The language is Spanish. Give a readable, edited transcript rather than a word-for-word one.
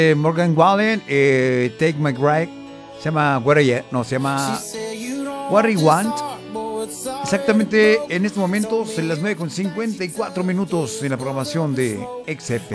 Morgan Wallen, Take My Breath, se llama se llama What I Want. Exactamente en este momento, en las 9:54 en la programación de XF.